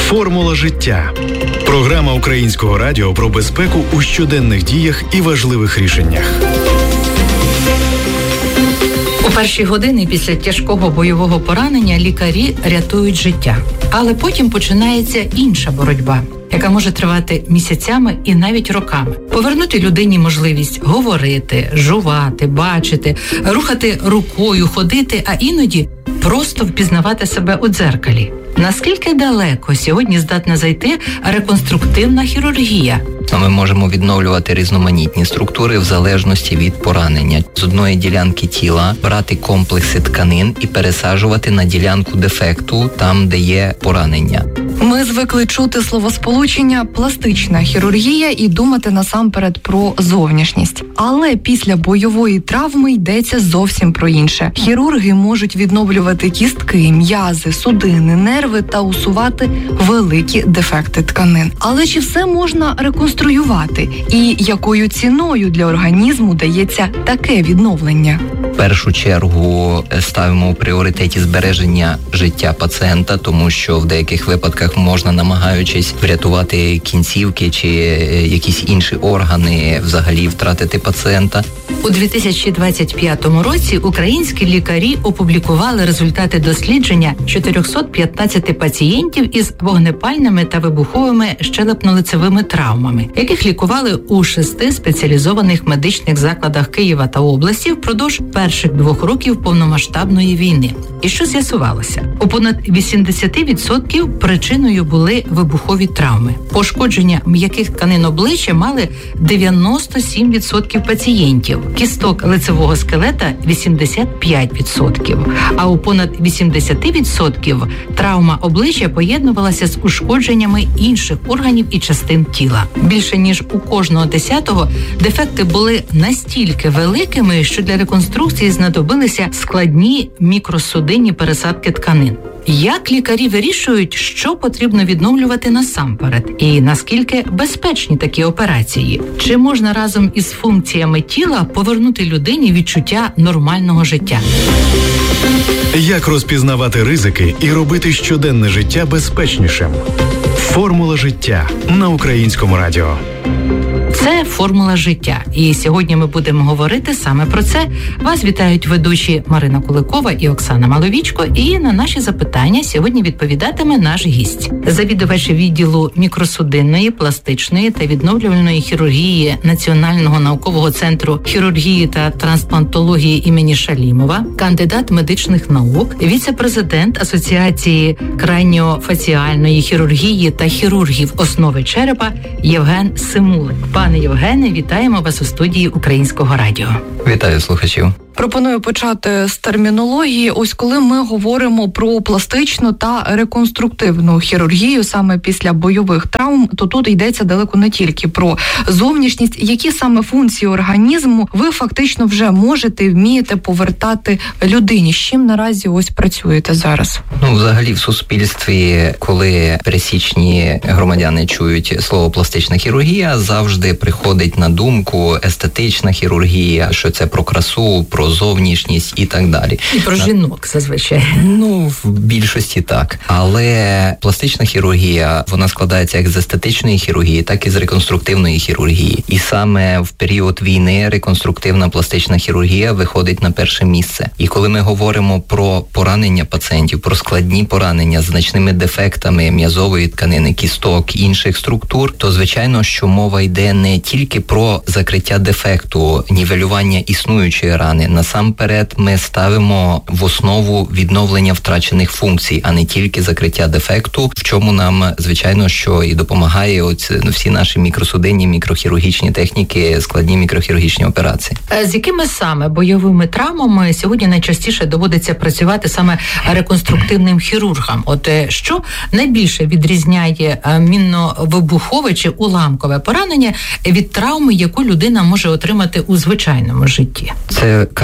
Формула життя. Програма Українського радіо про безпеку у щоденних діях і важливих рішеннях. У перші години після тяжкого бойового поранення лікарі рятують життя. Але потім починається інша боротьба, яка може тривати місяцями і навіть роками. Повернути людині можливість говорити, жувати, бачити, рухати рукою, ходити, а іноді просто впізнавати себе у дзеркалі. Наскільки далеко сьогодні здатна зайти реконструктивна хірургія? Ми можемо відновлювати різноманітні структури в залежності від поранення. З одної ділянки тіла брати комплекси тканин і пересаджувати на ділянку дефекту, там, де є поранення. Ми звикли чути словосполучення «пластична хірургія» і думати насамперед про зовнішність. Але після бойової травми йдеться зовсім про інше. Хірурги можуть відновлювати кістки, м'язи, судини, нерви та усувати великі дефекти тканин. Але чи все можна реконструювати? І якою ціною для організму дається таке відновлення? В першу чергу ставимо у пріоритеті збереження життя пацієнта, тому що в деяких випадках можна, намагаючись врятувати кінцівки чи якісь інші органи, взагалі втратити пацієнта. У 2025 році українські лікарі опублікували результати дослідження 415 пацієнтів із вогнепальними та вибуховими щелепно-лицевими травмами, яких лікували у 6 спеціалізованих медичних закладах Києва та області впродовж перших 2 років повномасштабної війни. І що з'ясувалося? У понад 80% причиною були вибухові травми. Пошкодження м'яких тканин обличчя мали 97% пацієнтів, кісток лицевого скелета – 85%, а у понад 80% травма обличчя поєднувалася з ушкодженнями інших органів і частин тіла. Більше ніж у кожного 10-го дефекти були настільки великими, що для реконструкції знадобилися складні мікросудинні пересадки тканин. Як лікарі вирішують, що потрібно відновлювати насамперед? І наскільки безпечні такі операції? Чи можна разом із функціями тіла повернути людині відчуття нормального життя? Як розпізнавати ризики і робити щоденне життя безпечнішим? Формула життя на Українському радіо. Це «Формула життя». І сьогодні ми будемо говорити саме про це. Вас вітають ведучі Марина Куликова і Оксана Маловічко. І на наші запитання сьогодні відповідатиме наш гість. Завідувач відділу мікросудинної, пластичної та відновлювальної хірургії Національного наукового центру хірургії та трансплантології імені Шалімова, кандидат медичних наук, віце-президент Асоціації краніофаціальної хірургії та хірургів основи черепа Євген Симулик. Пане Євгене, вітаємо вас у студії Українського радіо. Вітаю слухачів. Пропоную почати з термінології. Ось коли ми говоримо про пластичну та реконструктивну хірургію саме після бойових травм, то тут йдеться далеко не тільки про зовнішність. Які саме функції організму ви фактично вже можете, вмієте повертати людині? З чим наразі ось працюєте зараз? Взагалі в суспільстві, коли пересічні громадяни чують слово пластична хірургія, завжди приходить на думку естетична хірургія, що це про красу, про зовнішність і так далі. І про жінок зазвичай. В більшості так. Але пластична хірургія, вона складається як з естетичної хірургії, так і з реконструктивної хірургії. І саме в період війни реконструктивна пластична хірургія виходить на перше місце. І коли ми говоримо про поранення пацієнтів, про складні поранення з значними дефектами м'язової тканини, кісток, інших структур, то звичайно, що мова йде не тільки про закриття дефекту, нівелювання існуючої рани. Насамперед ми ставимо в основу відновлення втрачених функцій, а не тільки закриття дефекту, в чому нам, звичайно, що і допомагає всі наші мікросудинні, мікрохірургічні техніки, складні мікрохірургічні операції. З якими саме бойовими травмами сьогодні найчастіше доводиться працювати саме реконструктивним хірургам? Що найбільше відрізняє мінно-вибухове чи уламкове поранення від травми, яку людина може отримати у звичайному житті? Це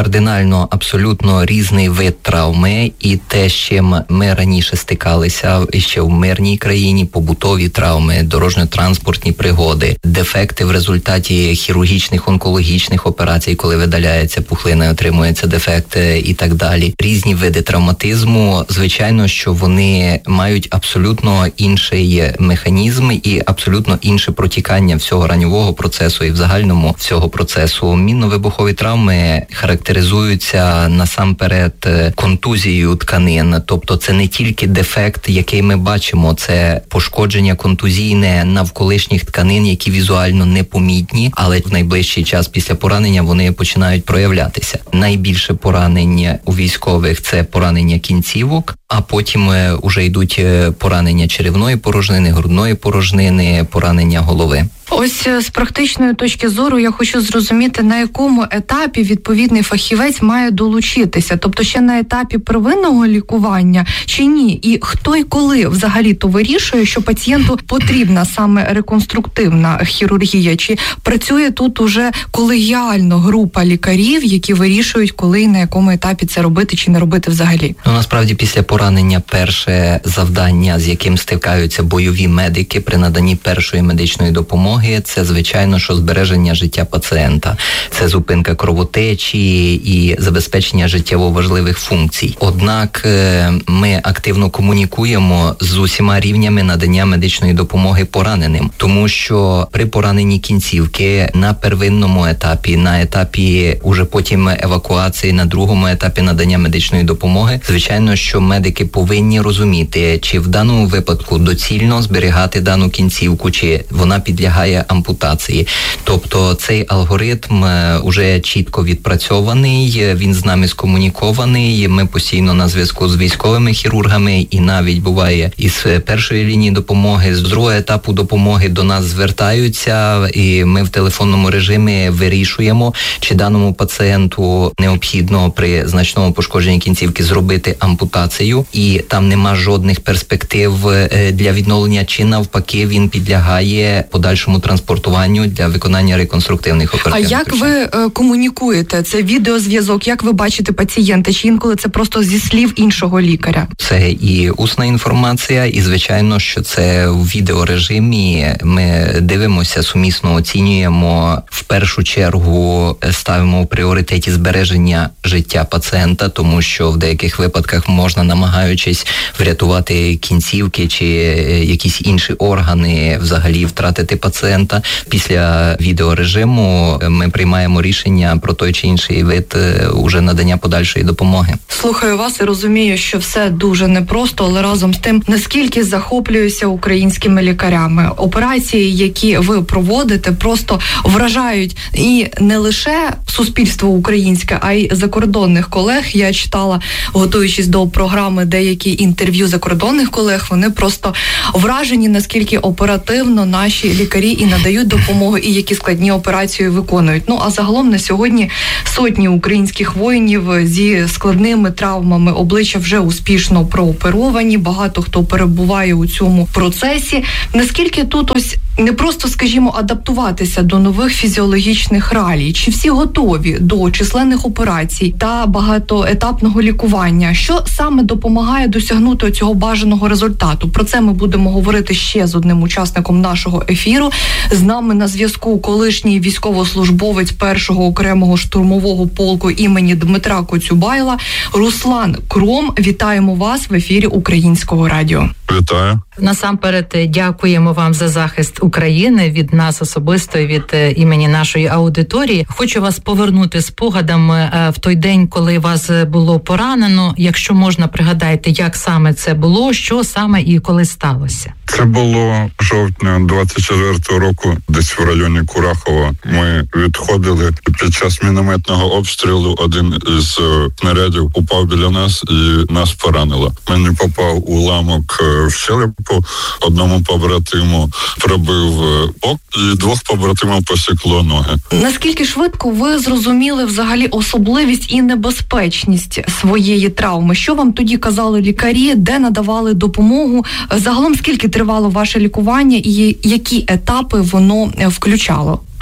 кардинально абсолютно різний вид травми, і те, з чим ми раніше стикалися ще в мирній країні, побутові травми, дорожньо-транспортні пригоди, дефекти в результаті хірургічних, онкологічних операцій, коли видаляється пухлина, отримується дефект і так далі. Різні види травматизму, звичайно, що вони мають абсолютно інший механізм і абсолютно інше протікання всього ранньового процесу і в загальному всього процесу. Мінно-вибухові травми характеризуються насамперед контузією тканин, тобто це не тільки дефект, який ми бачимо, це пошкодження контузійне навколишніх тканин, які візуально непомітні, але в найближчий час після поранення вони починають проявлятися. Найбільше поранень у військових – це поранення кінцівок, а потім уже йдуть поранення черевної порожнини, грудної порожнини, поранення голови. Ось з практичної точки зору я хочу зрозуміти, на якому етапі відповідний фахівець має долучитися. Тобто ще на етапі первинного лікування чи ні? І хто і коли взагалі-то вирішує, що пацієнту потрібна саме реконструктивна хірургія? Чи працює тут уже колегіально група лікарів, які вирішують, коли і на якому етапі це робити чи не робити взагалі? Насправді після поранення перше завдання, з яким стикаються бойові медики при наданні першої медичної допомоги, це, звичайно, що збереження життя пацієнта. Це зупинка кровотечі і забезпечення життєво важливих функцій. Однак ми активно комунікуємо з усіма рівнями надання медичної допомоги пораненим, тому що при пораненні кінцівки на первинному етапі, на етапі уже потім евакуації, на другому етапі надання медичної допомоги, звичайно, що медики повинні розуміти, чи в даному випадку доцільно зберігати дану кінцівку, чи вона підлягає ампутації. Тобто цей алгоритм уже чітко відпрацьований, він з нами скомунікований, ми постійно на зв'язку з військовими хірургами і навіть буває із першої лінії допомоги, з другого етапу допомоги до нас звертаються і ми в телефонному режимі вирішуємо, чи даному пацієнту необхідно при значному пошкодженні кінцівки зробити ампутацію і там нема жодних перспектив для відновлення, чи навпаки він підлягає подальшому транспортуванню для виконання реконструктивних оперативних. А як ви комунікуєте? Це відеозв'язок? Як ви бачите пацієнта? Чи інколи це просто зі слів іншого лікаря? Це і усна інформація, і, звичайно, що це в відеорежимі. Ми дивимося, сумісно оцінюємо, в першу чергу ставимо в пріоритеті збереження життя пацієнта, тому що в деяких випадках можна, намагаючись врятувати кінцівки чи якісь інші органи, взагалі втратити пацієнта. Після відеорежиму ми приймаємо рішення про той чи інший вид уже надання подальшої допомоги. Слухаю вас і розумію, що все дуже непросто, але разом з тим, наскільки захоплююся українськими лікарями. Операції, які ви проводите, просто вражають і не лише суспільство українське, а й закордонних колег. Я читала, готуючись до програми, деякі інтерв'ю закордонних колег, вони просто вражені, наскільки оперативно наші лікарі і надають допомогу, і які складні операції виконують. Ну, а загалом на сьогодні сотні українських воїнів зі складними травмами обличчя вже успішно прооперовані, багато хто перебуває у цьому процесі. Наскільки тут ось не просто, скажімо, адаптуватися до нових фізіологічних реалій, чи всі готові до численних операцій та багатоетапного лікування? Що саме допомагає досягнути цього бажаного результату? Про це ми будемо говорити ще з одним учасником нашого ефіру. З нами на зв'язку колишній військовослужбовець 1-го окремого штурмового полку імені Дмитра Коцюбайла Руслан Кром. Вітаємо вас в ефірі Українського радіо. Вітаю. Насамперед дякуємо вам за захист України від нас особисто і від імені нашої аудиторії. Хочу вас повернути спогадами в той день, коли вас було поранено. Якщо можна, пригадайте, як саме це було, що саме і коли сталося. Це було жовтня 24-го року, десь в районі Курахова. Ми відходили під час мінометного обстрілу. Один із снарядів упав біля нас і нас поранило. Мені попав уламок в щелепу, одному побратиму пробив бок і двох побратимів посікло ноги. Наскільки швидко ви зрозуміли взагалі особливість і небезпечність своєї травми? Що вам тоді казали лікарі, де надавали допомогу? Загалом скільки тривало ваше лікування і які етапи воно включало?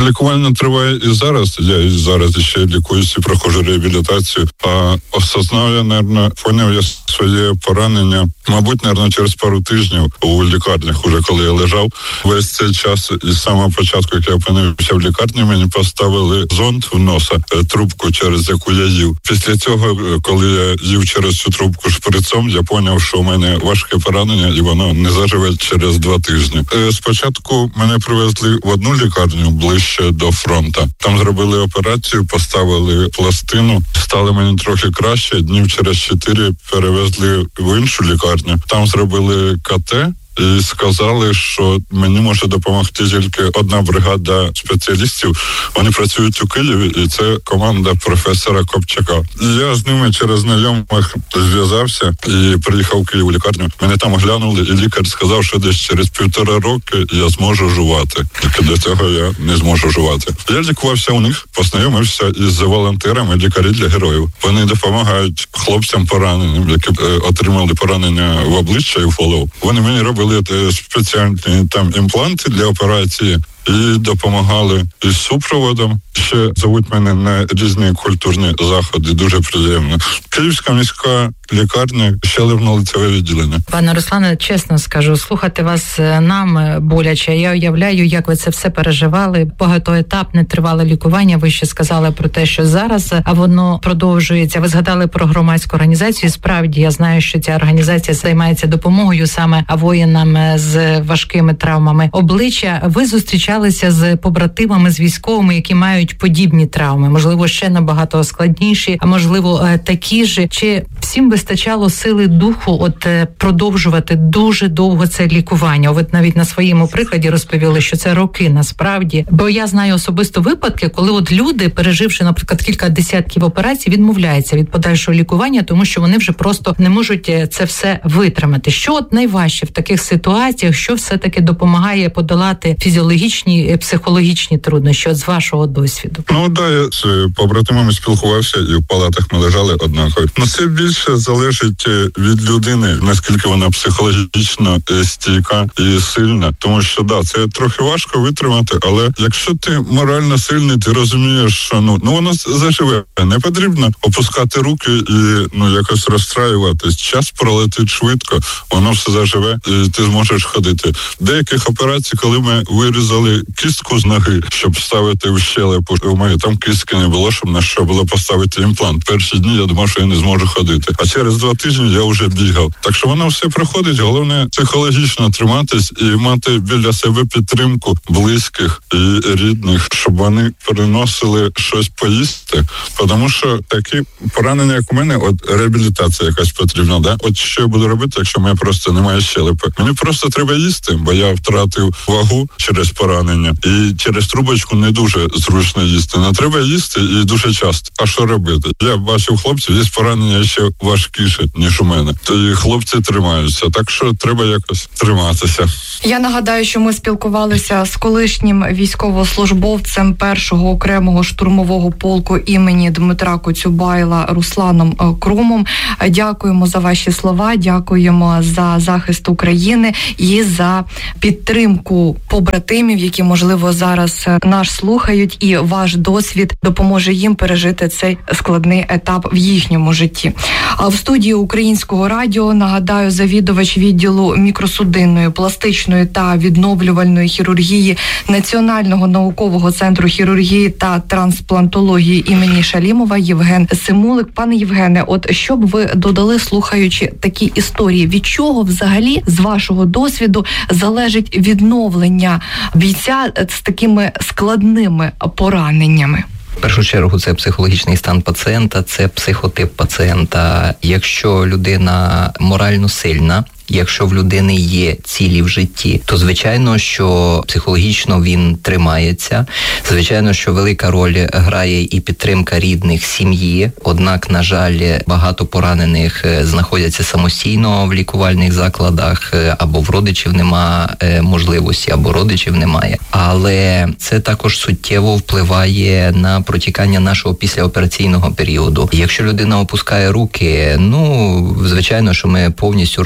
Лікування триває і зараз. Я і зараз ще лікуюся, проходжу реабілітацію. А осознав я, мабуть, поняв я своє поранення, мабуть, мабуть, через пару тижнів у лікарнях, уже коли я лежав. Весь цей час, із самого початку, як я опинився в лікарні, мені поставили зонд в носа, трубку, через яку я їв. Після цього, коли я їв через цю трубку шприцом, я поняв, що у мене важке поранення, і воно не заживе через 2 тижні. Спочатку мене привезли в одну лікарню ближче до фронту. Там зробили операцію, поставили пластину, стало мені трохи краще. Днів через 4 перевезли в іншу лікарню. Там зробили КТ. І сказали, що мені може допомогти тільки одна бригада спеціалістів. Вони працюють у Києві, і це команда професора Копчака. І я з ними через знайомих зв'язався і приїхав в Київ у лікарню. Мене там оглянули, і лікар сказав, що десь через 1,5 роки я зможу жувати. Тільки до цього я не зможу жувати. Я лікувався у них, познайомився із волонтерами лікарі для героїв. Вони допомагають хлопцям пораненим, які отримали поранення в обличчя і в голову. Вони мені робили спеціальні там імпланти для операції і допомагали із супроводом. Ще зовуть мене на різні культурні заходи, дуже приємно. Київська міська лікарня, щелепно-лицеве відділення. Пане Руслане, чесно скажу, слухати вас нам боляче. Я уявляю, як ви це все переживали. Багатоетапне тривале лікування. Ви ще сказали про те, що зараз воно продовжується. Ви згадали про громадську організацію. Справді, я знаю, що ця організація займається допомогою саме воїнам з важкими травмами обличчя. Ви зустрічалися з побратимами, з військовими, які мають подібні травми, можливо, ще набагато складніші, а можливо, такі ж. Чи всім вистачало сили духу продовжувати дуже довго це лікування? Ви навіть на своєму прикладі розповіли, що це роки насправді. Бо я знаю особисто випадки, коли люди, переживши, наприклад, кілька десятків операцій, відмовляються від подальшого лікування, тому що вони вже просто не можуть це все витримати. Що найважче в таких ситуаціях, що все-таки допомагає подолати фізіологічні, психологічні труднощі з вашого досвіду? Я з побратимами спілкувався, і в палатах ми лежали однаково. Це більше залежить від людини, наскільки вона психологічно стійка і сильна. Тому що, це трохи важко витримати, але якщо ти морально сильний, ти розумієш, що воно заживе. Не потрібно опускати руки і якось розстраюватись. Час пролетить швидко, воно все заживе, і ти зможеш ходити. Деяких операцій, коли ми вирізали кістку з ноги, щоб ставити в щелепу, у мене там кістки не було, щоб на що було поставити імплант. Перші дні я думав, що я не зможу ходити. А через 2 тижні я вже бігав. Так що воно все проходить. Головне психологічно триматись і мати біля себе підтримку близьких і рідних, щоб вони приносили щось поїсти. Тому що такі поранення, як у мене, реабілітація якась потрібна. Да? Що я буду робити, якщо в мене просто немає щелепи? Мені просто треба їсти, бо я втратив вагу через поранення. І через трубочку не дуже зручно їсти. Не треба їсти і дуже часто. А що робити? Я бачив хлопців, є поранення ще важкіше, ніж у мене. То і хлопці тримаються. Так що треба якось триматися. Я нагадаю, що ми спілкувалися з колишнім військовослужбовцем 1-го окремого штурмового полку імені Дмитра Коцюбайла Русланом Крумом. Дякуємо за ваші слова, дякуємо за захист України і за підтримку побратимів, які, можливо, зараз нас слухають, і ваш досвід допоможе їм пережити цей складний етап в їхньому житті. А в студії Українського радіо, нагадаю, завідувач відділу мікросудинної, пластичної та відновлювальної хірургії Національного наукового центру хірургії та трансплантології імені Шалімова Євген Симулик. Пане Євгене, що б ви додали, слухаючи такі історії? Від чого взагалі, з вашого досвіду, залежить відновлення бійця з такими складними пораненнями? В першу чергу це психологічний стан пацієнта, це психотип пацієнта. Якщо людина морально сильна, якщо в людини є цілі в житті, то звичайно, що психологічно він тримається. Звичайно, що велика роль грає і підтримка рідних, сім'ї. Однак, на жаль, багато поранених знаходяться самостійно в лікувальних закладах, або в родичів нема можливості, або родичів немає. Але це також суттєво впливає на протікання нашого післяопераційного періоду. Якщо людина опускає руки, звичайно, що ми повністю робимо свою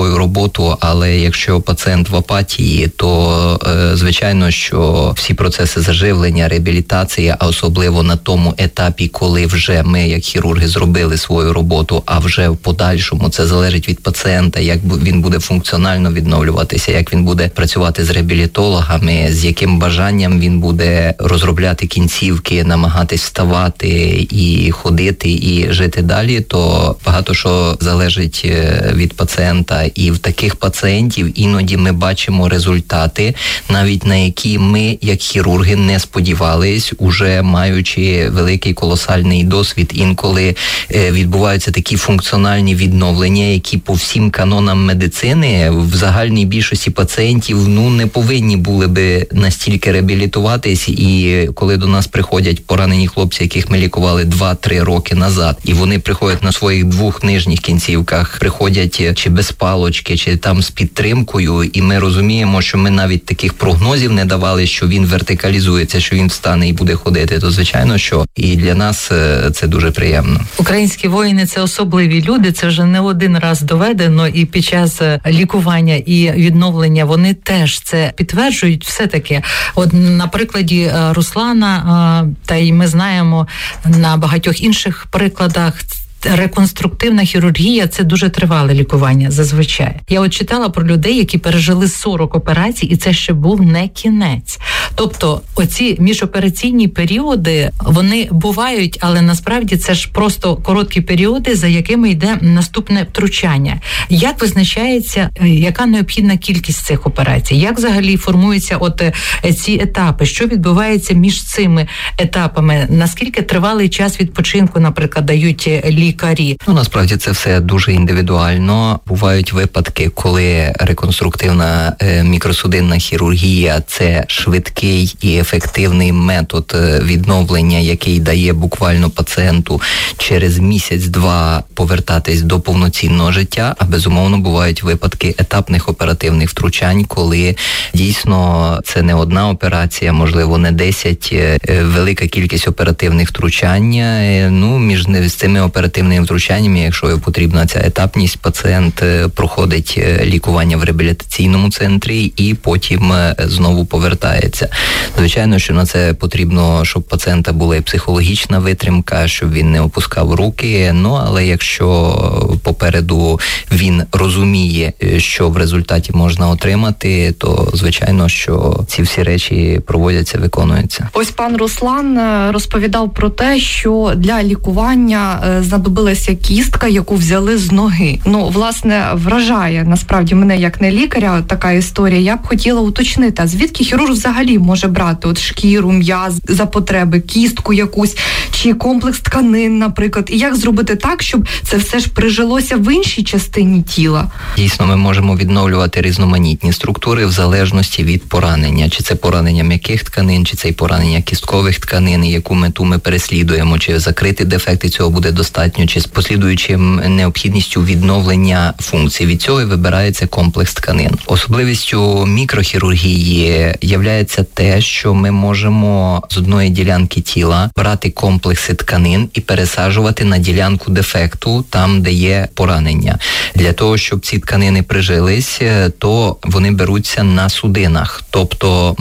свою роботу, але якщо пацієнт в апатії, то звичайно, що всі процеси заживлення, реабілітації, а особливо на тому етапі, коли вже ми, як хірурги, зробили свою роботу, а вже в подальшому це залежить від пацієнта, як він буде функціонально відновлюватися, як він буде працювати з реабілітологами, з яким бажанням він буде розробляти кінцівки, намагатись вставати і ходити, і жити далі, то багато що залежить від пацієнта. І в таких пацієнтів іноді ми бачимо результати, навіть на які ми, як хірурги, не сподівались, уже маючи великий колосальний досвід. Інколи відбуваються такі функціональні відновлення, які по всім канонам медицини в загальній більшості пацієнтів не повинні були би настільки реабілітуватись. І коли до нас приходять поранені хлопці, яких ми лікували 2-3 роки назад, і вони приходять на своїх 2 нижніх кінцівках, приходять чи без палочки, чи там з підтримкою, і ми розуміємо, що ми навіть таких прогнозів не давали, що він вертикалізується, що він встане і буде ходити, то звичайно, що і для нас це дуже приємно. Українські воїни – це особливі люди, це вже не один раз доведено, і під час лікування і відновлення вони теж це підтверджують все-таки. От на прикладі Руслана, та й ми знаємо на багатьох інших прикладах, реконструктивна хірургія – це дуже тривале лікування зазвичай. Я от читала про людей, які пережили 40 операцій, і це ще був не кінець. Тобто оці міжопераційні періоди, вони бувають, але насправді це ж просто короткі періоди, за якими йде наступне втручання. Як визначається, яка необхідна кількість цих операцій? Як взагалі формуються от ці етапи? Що відбувається між цими етапами? Наскільки тривалий час відпочинку, наприклад, дають лікарі? Насправді це все дуже індивідуально. Бувають випадки, коли реконструктивна мікросудинна хірургія – це швидкий і ефективний метод відновлення, який дає буквально пацієнту через місяць-два повертатись до повноцінного життя, а безумовно бувають випадки етапних оперативних втручань, коли дійсно це не одна операція, можливо, не 10, велика кількість оперативних втручань. Між цими оперативними втручаннями, якщо потрібна ця етапність, пацієнт проходить лікування в реабілітаційному центрі і потім знову повертається. Звичайно, що на це потрібно, щоб пацієнта була і психологічна витримка, щоб він не опускав руки, але якщо попереду він розуміє, що в результаті можна отримати, то звичайно, що ці всі речі проводяться, виконуються. Ось пан Руслан розповідав про те, що для лікування знадобилася кістка, яку взяли з ноги. Власне, вражає насправді мене як не лікаря така історія. Я б хотіла уточнити, а звідки хірург взагалі може брати шкіру, м'яз за потреби, кістку якусь, чи комплекс тканин, наприклад, і як зробити так, щоб це все ж прижилося в іншій частині тіла? Дійсно, ми можемо відновлювати різноманітні структури в залежності від поранення. Чи це поранення м'яких тканин, чи це поранення кісткових тканин, яку мету ми переслідуємо, чи закрити дефекти цього буде достатньо, чи з послідуючим необхідністю відновлення функцій. Від цього і вибирається комплекс тканин. Особливістю мікрохірургії являється те, що ми можемо з одної ділянки тіла брати комплекси тканин і пересаджувати на ділянку дефекту, там, де є поранення. Для того, щоб ці тканини прижились, то вони беруться на судинах. Тобто